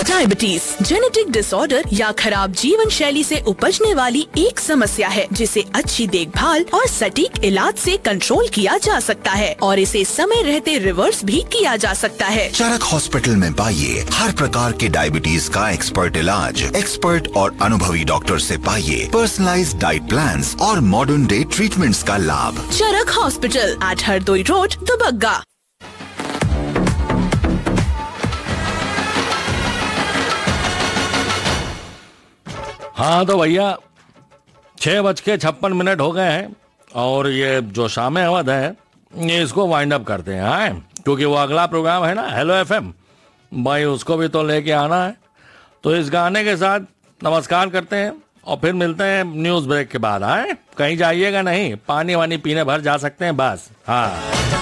Diabetes genetic disorder या खराब जीवन शैली से उपजने वाली एक समस्या है जिसे अच्छी देखभाल और सटीक इलाज से कंट्रोल किया जा सकता है और इसे समय रहते रिवर्स भी किया जा सकता है। चरक हॉस्पिटल में पाइए हर प्रकार के डायबिटीज का एक्सपर्ट इलाज, एक्सपर्ट और अनुभवी डॉक्टर से पाइए पर्सनलाइज्ड डाइट प्लान्स और मॉडर्न डे ट्रीटमेंट्स का लाभ। चरक hospital eight Hardoi road, Dubagga. हाँ तो भैया 6:56 हो गए हैं और ये जो शाम अवध है ये इसको वाइंड अप करते हैं, हाँ, क्योंकि वो अगला प्रोग्राम है ना हेलो एफएम, भाई उसको भी तो लेके आना है। तो इस गाने के साथ नमस्कार करते हैं और फिर मिलते हैं न्यूज़ ब्रेक के बाद। हाँ, कहीं जाइएगा नहीं, पानी वानी पीने भर जा सकते हैं बस। हाँ।